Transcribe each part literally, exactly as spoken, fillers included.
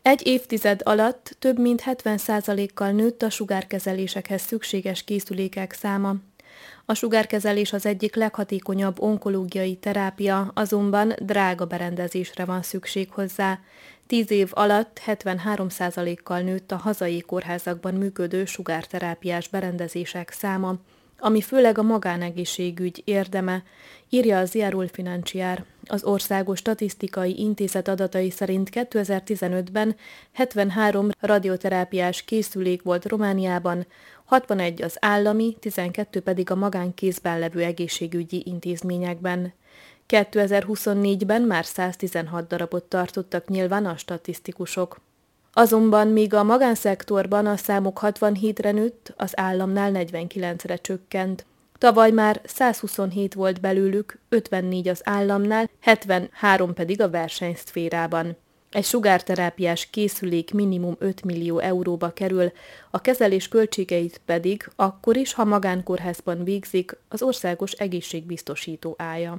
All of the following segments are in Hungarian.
Egy évtized alatt több mint hetven százalékkal nőtt a sugárkezelésekhez szükséges készülékek száma. A sugárkezelés az egyik leghatékonyabb onkológiai terápia, azonban drága berendezésre van szükség hozzá. Tíz év alatt hetvenhárom százalékkal nőtt a hazai kórházakban működő sugárterápiás berendezések száma, ami főleg a magánegészségügy érdeme, írja a Ziarul Financiar. Az Országos Statisztikai Intézet adatai szerint kétezer-tizenötben hetvenhárom radioterápiás készülék volt Romániában, hatvanegy az állami, tizenkettő pedig a magánkézben levő egészségügyi intézményekben. kétezer-huszonnégyben már száztizenhat darabot tartottak nyilván a statisztikusok. Azonban míg a magánszektorban a számok hatvanhétre nőtt, az államnál negyvenkilencre csökkent. Tavaly már százhuszonhét volt belőlük, ötvennégy az államnál, hetvenhárom pedig a versenyszférában. Egy sugárterápiás készülék minimum öt millió euróba kerül, a kezelés költségeit pedig akkor is, ha magánkórházban végzik, az országos egészségbiztosító állja.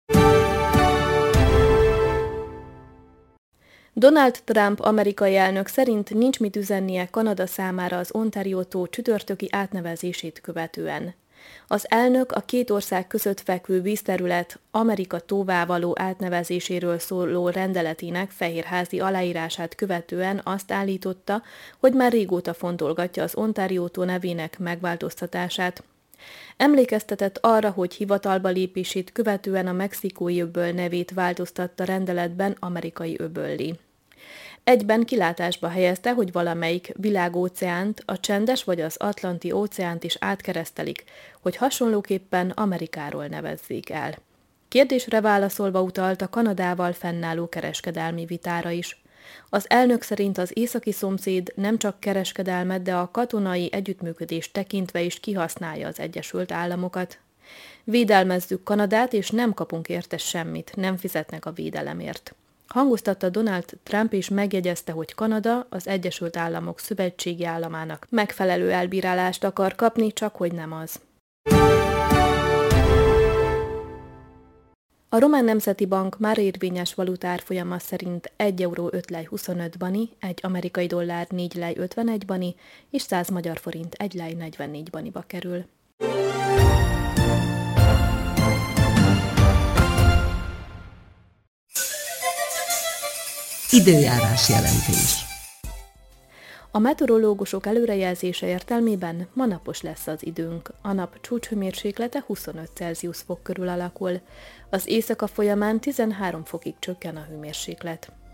Donald Trump amerikai elnök szerint nincs mit üzennie Kanada számára az Ontario tó csütörtöki átnevezését követően. Az elnök a két ország között fekvő vízterület Amerika tóvá való átnevezéséről szóló rendeletének fehérházi aláírását követően azt állította, hogy már régóta fontolgatja az Ontario tó nevének megváltoztatását. Emlékeztetett arra, hogy hivatalba lépését követően a mexikói öböl nevét változtatta rendeletben amerikai öböllé. Egyben kilátásba helyezte, hogy valamelyik világóceánt, a Csendes vagy az Atlanti óceánt is átkeresztelik, hogy hasonlóképpen Amerikáról nevezzék el. Kérdésre válaszolva utalt a Kanadával fennálló kereskedelmi vitára is. Az elnök szerint az északi szomszéd nem csak kereskedelmet, de a katonai együttműködést tekintve is kihasználja az Egyesült Államokat. Védelmezzük Kanadát, és nem kapunk érte semmit, nem fizetnek a védelemért. Hangoztatta Donald Trump, és megjegyezte, hogy Kanada az Egyesült Államok szövetségi államának megfelelő elbírálást akar kapni, csak hogy nem az. A Román Nemzeti Bank már érvényes valutárfolyama szerint egy euró öt lej huszonöt bani, egy amerikai dollár négy lej ötvenegy bani, és száz magyar forint egy lej negyvennégy baniba kerül. Időjárás jelentés. A meteorológusok előrejelzése értelmében ma napos lesz az időnk. A nap csúcshőmérséklete huszonöt Celsius fok körül alakul. Az éjszaka folyamán tizenhárom fokig csökken a hőmérséklet.